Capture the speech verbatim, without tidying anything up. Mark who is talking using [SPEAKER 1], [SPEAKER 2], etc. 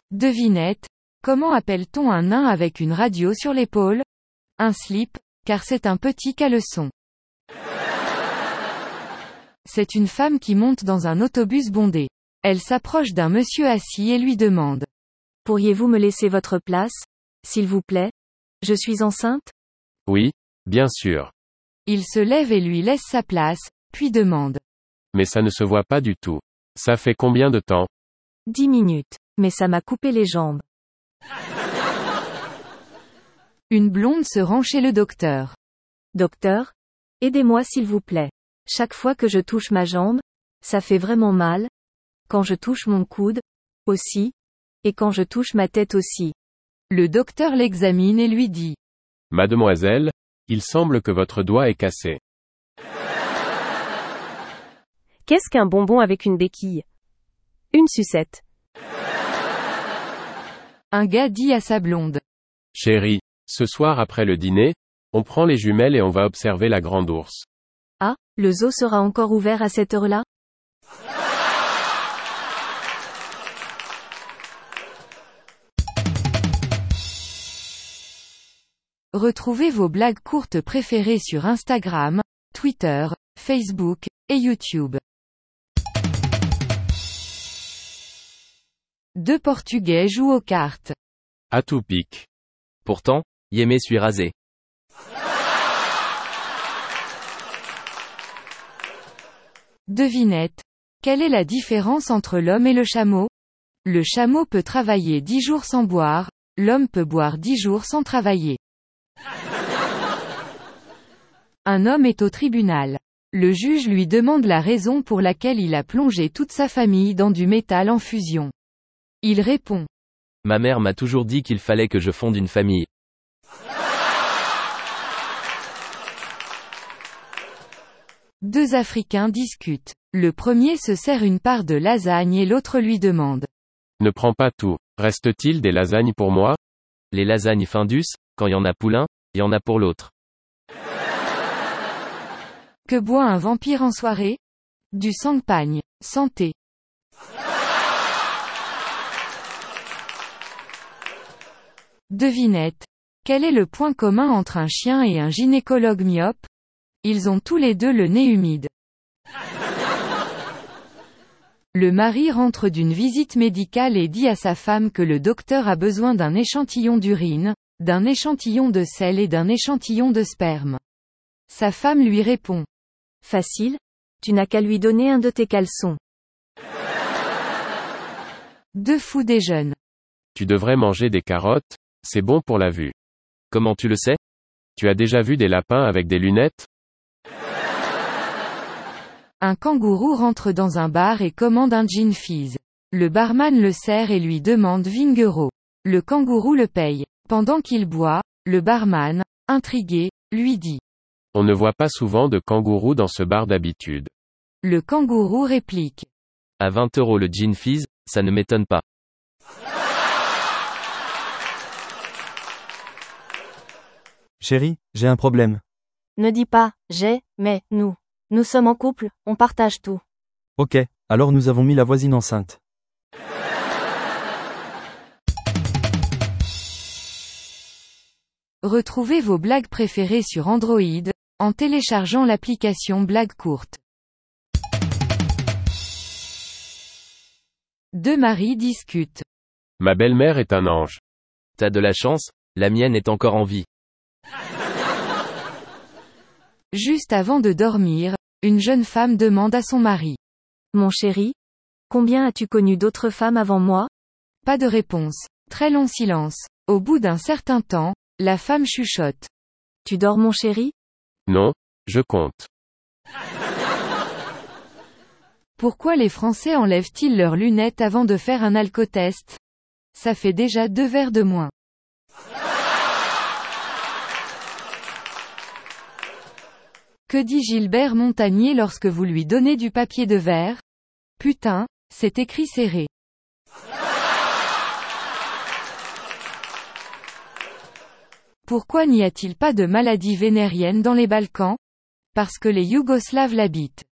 [SPEAKER 1] Devinette, comment appelle-t-on un nain avec une radio sur l'épaule? Un slip, car c'est un petit caleçon. C'est une femme qui monte dans un autobus bondé. Elle s'approche d'un monsieur assis et lui demande.
[SPEAKER 2] Pourriez-vous me laisser votre place, s'il vous plaît? Je suis enceinte?
[SPEAKER 3] Oui, bien sûr.
[SPEAKER 1] Il se lève et lui laisse sa place, puis demande.
[SPEAKER 3] Mais ça ne se voit pas du tout. Ça fait combien de temps?
[SPEAKER 2] Dix minutes. Mais ça m'a coupé les jambes.
[SPEAKER 1] Une blonde se rend chez le docteur.
[SPEAKER 2] Docteur? Aidez-moi s'il vous plaît. Chaque fois que je touche ma jambe, ça fait vraiment mal. Quand je touche mon coude, aussi. Et quand je touche ma tête aussi.
[SPEAKER 1] Le docteur l'examine et lui dit.
[SPEAKER 3] Mademoiselle, il semble que votre doigt est cassé.
[SPEAKER 2] Qu'est-ce qu'un bonbon avec une béquille? Une sucette.
[SPEAKER 1] Un gars dit à sa blonde.
[SPEAKER 3] Chérie, ce soir après le dîner, on prend les jumelles et on va observer la grande ours.
[SPEAKER 2] Ah, le zoo sera encore ouvert à cette heure-là?
[SPEAKER 1] Retrouvez vos blagues courtes préférées sur Instagram, Twitter, Facebook, et YouTube. Deux Portugais jouent aux cartes.
[SPEAKER 3] À tout pique.
[SPEAKER 4] Pourtant, Yémé suis rasé.
[SPEAKER 1] Devinette. Quelle est la différence entre l'homme et le chameau? Le chameau peut travailler dix jours sans boire, l'homme peut boire dix jours sans travailler. Un homme est au tribunal. Le juge lui demande la raison pour laquelle il a plongé toute sa famille dans du métal en fusion. Il répond.
[SPEAKER 4] Ma mère m'a toujours dit qu'il fallait que je fonde une famille.
[SPEAKER 1] Deux Africains discutent. Le premier se sert une part de lasagne et l'autre lui demande.
[SPEAKER 3] Ne prends pas tout. Reste-t-il des lasagnes pour moi?
[SPEAKER 4] Les lasagnes Findus, quand y en a pour l'un, y en a pour l'autre.
[SPEAKER 1] Que boit un vampire en soirée? Du champagne. Santé. Devinette. Quel est le point commun entre un chien et un gynécologue myope? Ils ont tous les deux le nez humide. Le mari rentre d'une visite médicale et dit à sa femme que le docteur a besoin d'un échantillon d'urine, d'un échantillon de sel et d'un échantillon de sperme. Sa femme lui répond.
[SPEAKER 2] Facile, tu n'as qu'à lui donner un de tes caleçons.
[SPEAKER 1] Deux fous déjeunent.
[SPEAKER 3] Tu devrais manger des carottes, c'est bon pour la vue.
[SPEAKER 4] Comment tu le sais?
[SPEAKER 3] Tu as déjà vu des lapins avec des lunettes?
[SPEAKER 1] Un kangourou rentre dans un bar et commande un gin fizz. Le barman le sert et lui demande vingt euros. Le kangourou le paye. Pendant qu'il boit, le barman, intrigué, lui dit.
[SPEAKER 3] On ne voit pas souvent de kangourous dans ce bar d'habitude.
[SPEAKER 1] Le kangourou réplique.
[SPEAKER 4] À vingt euros le gin fizz, ça ne m'étonne pas.
[SPEAKER 5] Chérie, j'ai un problème.
[SPEAKER 2] Ne dis pas, j'ai, mais, nous. Nous sommes en couple, on partage tout.
[SPEAKER 5] Ok, alors nous avons mis la voisine enceinte.
[SPEAKER 1] Retrouvez vos blagues préférées sur Android, en téléchargeant l'application Blagues courtes. Deux maris discutent.
[SPEAKER 3] Ma belle-mère est un ange.
[SPEAKER 4] T'as de la chance, la mienne est encore en vie.
[SPEAKER 1] Juste avant de dormir, une jeune femme demande à son mari.
[SPEAKER 2] Mon chéri, combien as-tu connu d'autres femmes avant moi?
[SPEAKER 1] Pas de réponse. Très long silence. Au bout d'un certain temps, la femme chuchote.
[SPEAKER 2] Tu dors mon chéri?
[SPEAKER 3] Non, je compte.
[SPEAKER 1] Pourquoi les Français enlèvent-ils leurs lunettes avant de faire un alcotest? Ça fait déjà deux verres de moins. Que dit Gilbert Montagnier lorsque vous lui donnez du papier de verre? Putain, c'est écrit serré. Pourquoi n'y a-t-il pas de maladie vénérienne dans les Balkans? Parce que les Yougoslaves l'habitent.